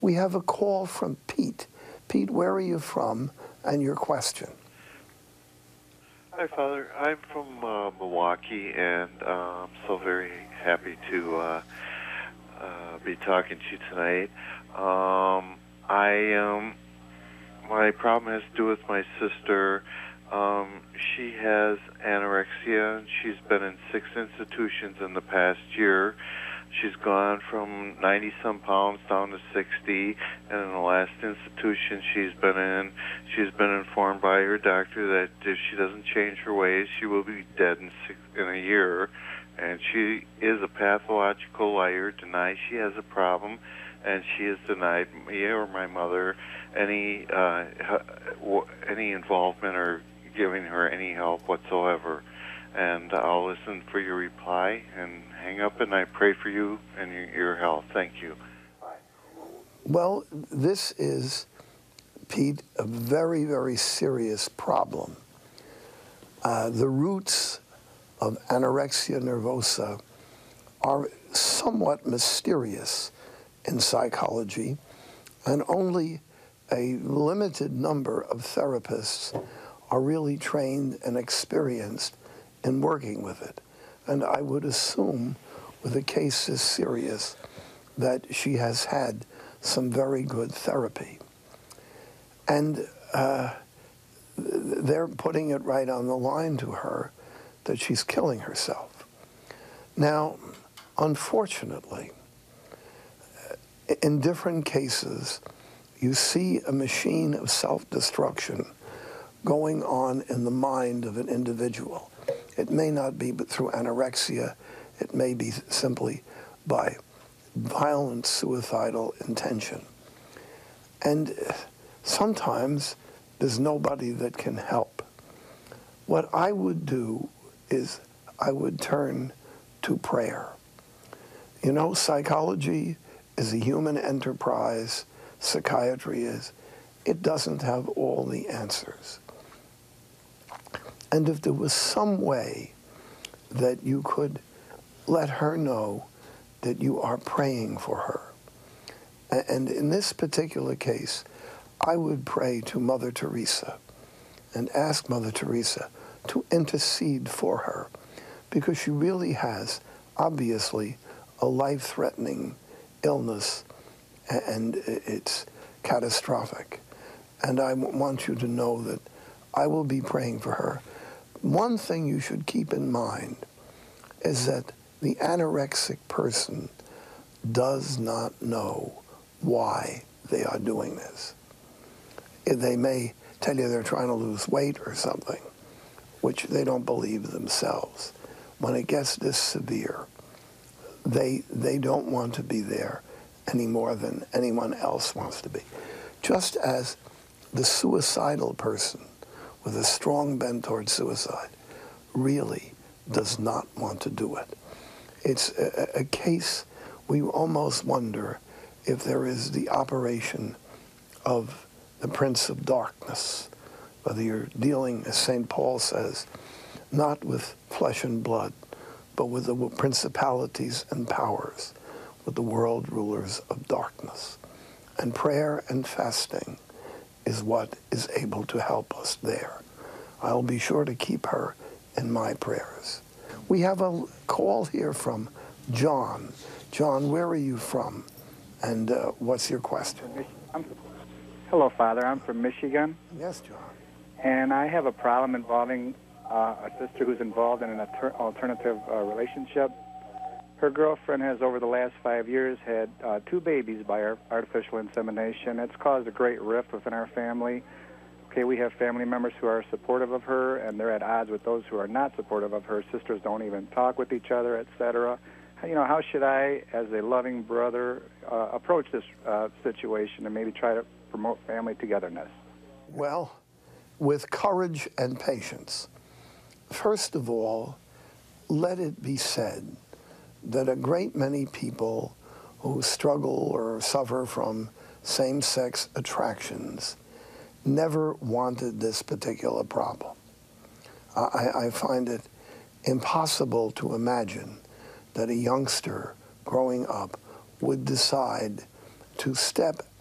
We have a call from Pete. Pete, where are you from, and your question? Hi, Father. I'm from Milwaukee, and I'm so very happy to be talking to you tonight. My problem has to do with my sister. She has anorexia, and she's been in 6 institutions in the past year. She's gone from 90-some pounds down to 60, and in the last institution she's been informed by her doctor that if she doesn't change her ways, she will be dead in a year. And she is a pathological liar, denies she has a problem, and she has denied me or my mother any involvement or giving her any help whatsoever. And I'll listen for your reply and hang up, and I pray for you and your health. Thank you. Well, this is, Pete, a very, very serious problem. The roots of anorexia nervosa are somewhat mysterious in psychology, and only a limited number of therapists are really trained and experienced in working with it. And I would assume, with a case as serious, that she has had some very good therapy. And they're putting it right on the line to her that she's killing herself. Now, unfortunately, in different cases, you see a machine of self-destruction going on in the mind of an individual. It may not be but through anorexia. It may be simply by violent suicidal intention. And sometimes there's nobody that can help. What I would do is I would turn to prayer. You know, psychology is a human enterprise. Psychiatry is. It doesn't have all the answers. And if there was some way that you could let her know that you are praying for her. And in this particular case, I would pray to Mother Teresa and ask Mother Teresa to intercede for her, because she really has, obviously, a life-threatening illness, and it's catastrophic. And I want you to know that I will be praying for her. One thing you should keep in mind is that the anorexic person does not know why they are doing this. They may tell you they're trying to lose weight or something, which they don't believe themselves. When it gets this severe, they don't want to be there any more than anyone else wants to be. Just as the suicidal person with a strong bent towards suicide really does not want to do it. It's a case we almost wonder if there is the operation of the Prince of Darkness, whether you're dealing, as St. Paul says, not with flesh and blood, but with the principalities and powers, with the world rulers of darkness. And prayer and fasting is what is able to help us there. I'll be sure to keep her in my prayers. We have a call here from John. John, where are you from? And what's your question? Hello, Father. I'm from Michigan. Yes, John. And I have a problem involving a sister who's involved in an alternative relationship. Her girlfriend has, over the last 5 years, had 2 babies by artificial insemination. It's caused a great rift within our family. Okay, we have family members who are supportive of her, and they're at odds with those who are not supportive of her. Sisters don't even talk with each other, etc. You know, how should I, as a loving brother, approach this situation and maybe try to promote family togetherness? Well, with courage and patience. First of all, let it be said that a great many people who struggle or suffer from same-sex attractions never wanted this particular problem. I find it impossible to imagine that a youngster growing up would decide to step